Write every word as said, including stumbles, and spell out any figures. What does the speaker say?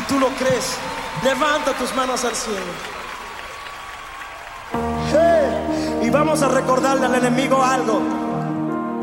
tú lo crees, levanta tus manos al cielo. Hey, y vamos a recordarle al enemigo algo.